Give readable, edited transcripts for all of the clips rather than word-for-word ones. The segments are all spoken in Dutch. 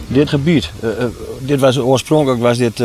Dit gebied, dit was oorspronkelijk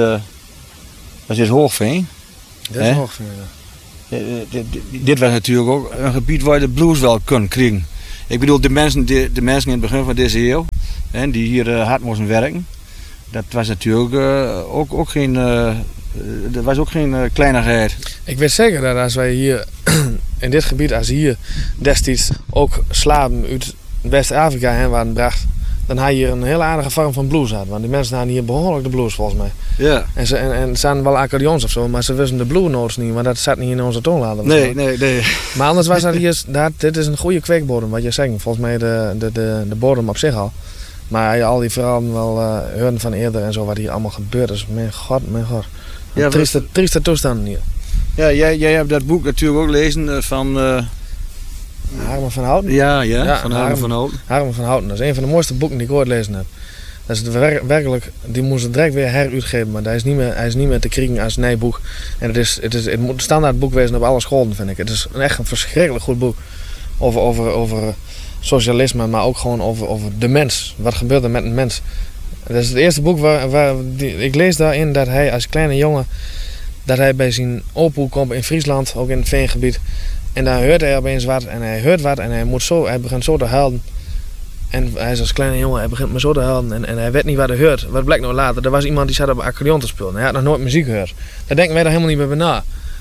was dit Hoogveen. Dit is Hoogveen, ja. Dit was natuurlijk ook een gebied waar je de blues wel kon krijgen. Ik bedoel, de mensen in het begin van deze eeuw, die hier hard moesten werken, dat was natuurlijk ook geen, dat was ook geen kleinigheid. Ik weet zeker dat als wij hier in dit gebied, als hier destijds ook slaven uit West-Afrika heen waren gebracht, dan had je hier een hele aardige vorm van blues had. Want die mensen hadden hier behoorlijk de blues volgens mij. Ja. En ze hadden wel accordeons of zo, maar ze wisten de blues notes niet, want dat zat niet in onze toonlader. Nee. Maar anders was dat hier, dit is een goede kweekbodem wat je zegt. Volgens mij de bodem op zich al. Maar je al die verhalen wel horen van eerder en zo wat hier allemaal gebeurd is. Mijn god. Ja, trieste toestanden hier. Ja, jij hebt dat boek natuurlijk ook gelezen van... Harmen van Houten? Ja, van Harmen van Houten. Harmen van Houten, dat is een van de mooiste boeken die ik ooit gelezen heb. Dat is werkelijk, die moest direct weer heruitgeven, maar hij is niet meer te krijgen als nijboek. En het moet een standaard boek wezen op alle scholen, vind ik. Het is echt een verschrikkelijk goed boek over socialisme, maar ook gewoon over de mens. Wat gebeurt er met een mens? Dat is het eerste boek waar ik lees daarin dat hij als kleine jongen, dat hij bij zijn opoe komt in Friesland, ook in het veengebied. En daar hoort hij opeens wat en hij hoort wat en hij begint zo te huilen. En hij is als kleine jongen, hij begint maar zo te huilen en hij weet niet wat hij hoort. Wat blijkt nou later? Er was iemand die zat op accordeon te spelen. Hij had nog nooit muziek gehoord. Daar denken wij daar helemaal niet meer bij na.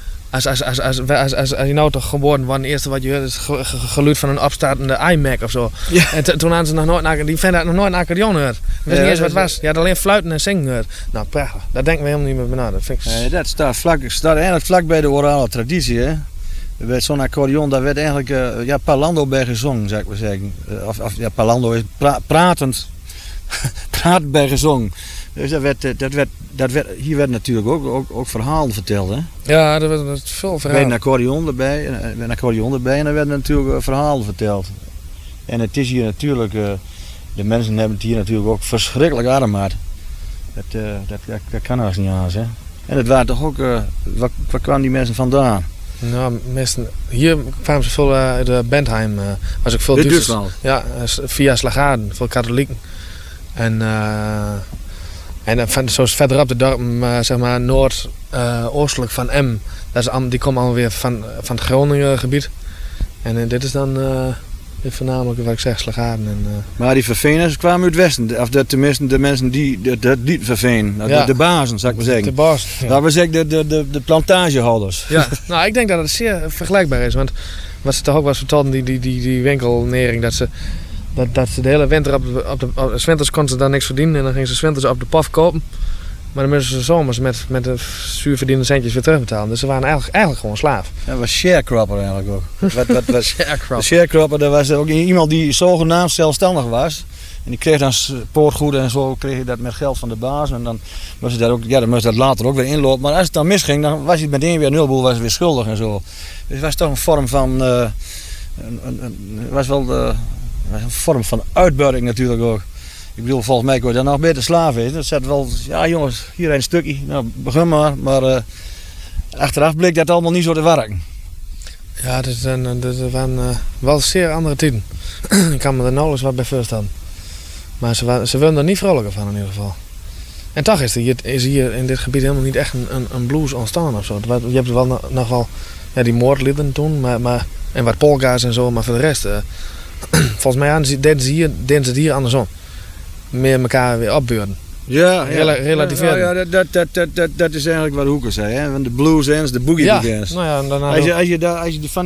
Als je nou toch geboren wordt, het eerste wat je hoort is geluid van een opstartende iMac of zo. Ja. En toen hadden ze nog nooit die vent had nog nooit een accordeon gehoord. Wist niet eens wat het was. Je had alleen fluiten en zingen gehoord. Nou, prachtig. Daar denken we helemaal niet meer bij na. Dat vind ik... dat staat eigenlijk vlak bij de orale traditie, hè. Zo'n accordeon, daar werd eigenlijk parlando bij gezongen, zou ik maar zeggen. Parlando is pratend bij gezongen. Dus hier werd natuurlijk ook verhalen verteld, hè? Ja, er werd veel verhalen. Bij een accordeon erbij en er werden natuurlijk verhalen verteld. En het is hier natuurlijk, de mensen hebben het hier natuurlijk ook verschrikkelijk arm gehad. Dat kan er niet aan, hè? En het waren toch ook, waar kwamen die mensen vandaan? Nou, meestal, hier kwamen ze veel uit Bentheim. Was ook veel Duitsland? Ja, via Slagaden, veel katholieken. En zoals verderop de dorpen, zeg maar noordoostelijk van Em. Die komen allemaal weer van het Groningen gebied. En dit is dan voornamelijk wat ik zeg, Slagaden. Maar die verveners kwamen uit het westen, of tenminste de mensen die het vervenen, ja. De bazen, zou ik maar zeggen. De bazen. Ja. Dat we zeggen de plantagehouders. Ja, nou ik denk dat het zeer vergelijkbaar is, want wat ze toch ook was vertelden, die winkelnering, dat ze de hele winter op de winters konden ze daar niks verdienen en dan gingen ze 's winters op de paf kopen. Maar dan moesten ze zomers met de zuurverdiende centjes weer terugbetalen. Dus ze waren eigenlijk gewoon slaaf. Dat was sharecropper eigenlijk ook. Wat sharecropper? Sharecropper, dat was ook iemand die zogenaamd zelfstandig was. En die kreeg dan poortgoeden en zo, kreeg je dat met geld van de baas. En dan moest dat later ook weer inlopen. Maar als het dan misging, dan was hij meteen weer nulboel, was hij weer schuldig en zo. Dus het was toch een vorm van... een vorm van uitbuiting natuurlijk ook. Ik bedoel, volgens mij kon je dan nog beter slaven is. Dat zat wel, ja jongens, hier een stukje, nou begin maar. Maar achteraf bleek dat allemaal niet zo te werken. Ja, dat waren wel zeer andere tijden. Ik kan me er nauwelijks wat bij voorstellen. Maar ze wilden er niet vrolijker van in ieder geval. En toch is hier in dit gebied helemaal niet echt een blues ontstaan of zo. Je hebt wel nog wel die moordlieden toen, en wat polka's en zo, maar voor de rest... volgens mij deden ze het hier andersom. Meer elkaar weer opbeurden. Ja, relativeren. Ja, dat is eigenlijk wat Hoeker zei, hè? De blues ends, de boogie begins. Nou ja, als je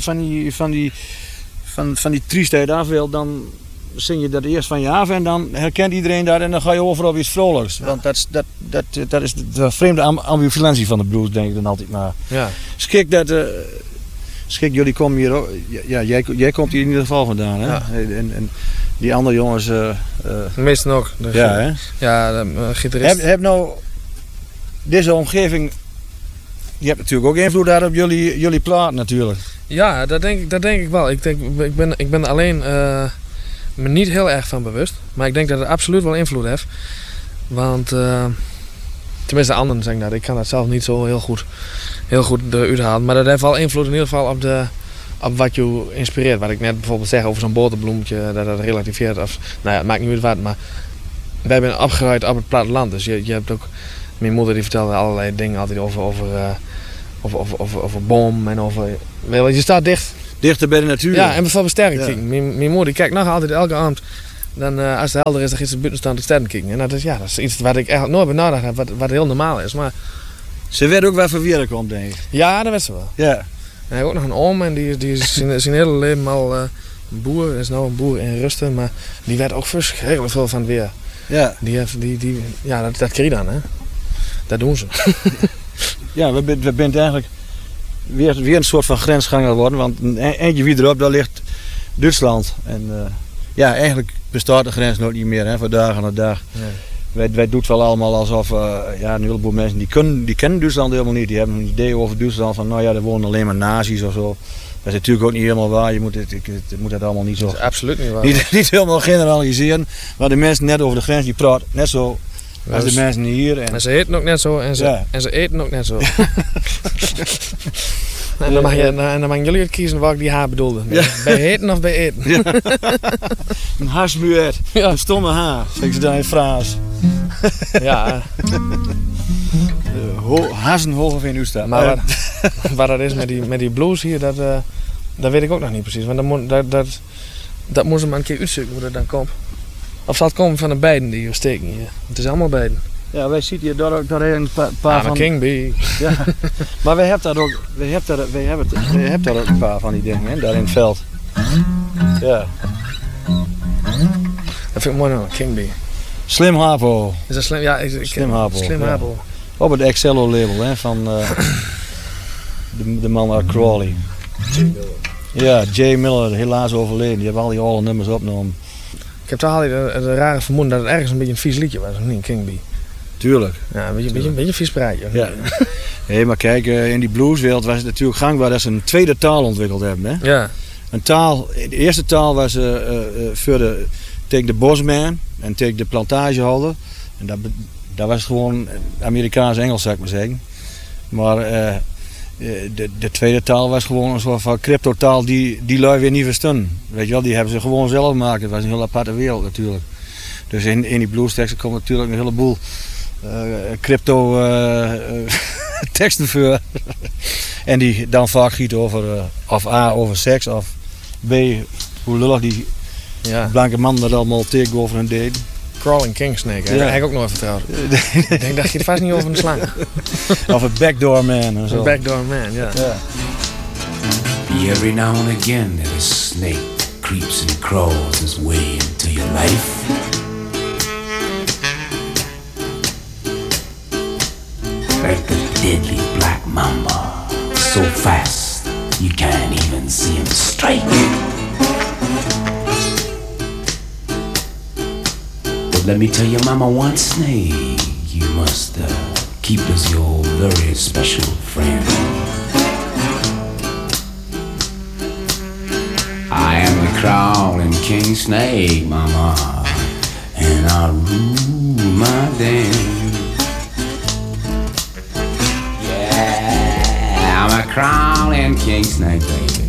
van die triestheid af wil, dan zing je dat eerst van je af en dan herkent iedereen dat en dan ga je over op iets vrolijks. Ja. Want dat is de vreemde ambivalentie van de blues, denk ik dan altijd maar. Ja. Schik, jullie komen hier ook. Ja, jij komt hier in ieder geval vandaan, hè? Ja. En die andere jongens... de meesten ook. Dus, ja, hè? Ja, de gitarist. Heb nou deze omgeving... Je hebt natuurlijk ook invloed daar op jullie plaat natuurlijk. Ja, dat denk ik wel. Ik ben alleen me niet heel erg van bewust. Maar ik denk dat het absoluut wel invloed heeft. Want... tenminste, anderen zeggen dat. Ik kan dat zelf niet zo heel goed eruit halen. Maar dat heeft wel invloed in ieder geval op wat je inspireert. Wat ik net bijvoorbeeld zeg over zo'n boterbloemetje, dat relativeert. Of, nou ja, het maakt niet uit wat, maar wij zijn opgegroeid op het platteland. Dus je hebt ook... Mijn moeder die vertelde allerlei dingen altijd over boom en over... Je staat dicht. Dichter bij de natuur. Ja, en bijvoorbeeld sterren kijken. Mijn moeder die kijkt nog altijd elke avond. Dan, als het helder is, dan gaat ze buiten staan te sterren kijken. En dat is iets wat ik eigenlijk nooit benaderd heb, wat heel normaal is. Maar... Ze weet ook waar van weer komt, denk ik. Ja, dat weet ze wel. Ja. En hij heeft ook nog een oom en die is zijn hele leven al een boer. Is nou een boer in Rusten, maar die weet ook verschrikkelijk veel van het weer. Ja. Dat krijg je dan, hè. Dat doen ze. Ja, we zijn eigenlijk weer een soort van grensganger worden, want eentje verderop, daar ligt Duitsland. En eigenlijk bestaat de grens nog niet meer, hè, van dag aan dag. Nee. Wij doen het wel allemaal alsof, een heleboel mensen die kennen Duitsland helemaal niet. Die hebben een idee over Duitsland van, nou ja, er wonen alleen maar nazi's of zo. Dat is natuurlijk ook niet helemaal waar. Je moet dat allemaal niet zo... Dat is absoluut niet waar. Niet helemaal generaliseren. Maar de mensen net over de grens, die praten net zo als de mensen hier. En ze eten ook net zo en ze eten ook net zo. En dan mag jullie het kiezen waar ik die haar bedoelde. Ja. Bij eten of bij eten? Ja. Een harsmuet. Ja. Een stomme haar, zeggen ze dan in Frans. Ja. Hazen hoog of in uw staat. Maar wat dat is met die blues hier, dat weet ik ook nog niet precies. Want dat moeten ze maar een keer uitzoeken hoe dat dan komt. Of zal het komen van de beiden die hier steken hier? Het is allemaal beiden. Ja, wij zitten hier daar een paar van... King Bee. Ja, maar wij hebben daar ook een paar van die dingen, hè, daar in het veld. Ja. Dat vind ik mooi nou, King Bee. Slim Hapo. Is dat slim? Ja, Slim Hapo. Slim Hapo. Op het Excello-label, hè, van de man uit Crawley. Ja, Jay Miller, helaas overleden. Die hebben al die oude nummers opgenomen. Ik heb toch altijd een rare vermoeden dat het ergens een beetje een vies liedje was, of niet? King Bee. Tuurlijk. Ja, een beetje een vies praatje. Ja. Hey, maar kijk, in die blueswereld was het natuurlijk gangbaar dat ze een tweede taal ontwikkeld hebben. Hè? Ja. Een taal, de eerste taal was tegen de bosman en tegen de plantagehouder. En dat was gewoon Amerikaans-Engels, zou ik maar zeggen. Maar de tweede taal was gewoon een soort van cryptotaal die lui weer niet verstonden. Weet je wel, die hebben ze gewoon zelf gemaakt. Het was een heel aparte wereld natuurlijk. Dus in die bluesteksten komt natuurlijk een heleboel crypto teksten voor. En die dan vaak giet over of A, over seks, of B, hoe lullig die blanke man dat allemaal tegenover hen deed. Crawling Kingsnake, dat heb ik ook nog even vertrouwd. Ik denk dat je het vast niet over een slang. Of een backdoor man. Een backdoor man, ja. Every now and again that a snake creeps and crawls his way into your life. Like the deadly black mamba, so fast you can't even see him strike. But let me tell you, mama, one snake you must keep as your very special friend. I am the crawling king snake, mama, and I rule my den. I'm a crawling king snake, baby,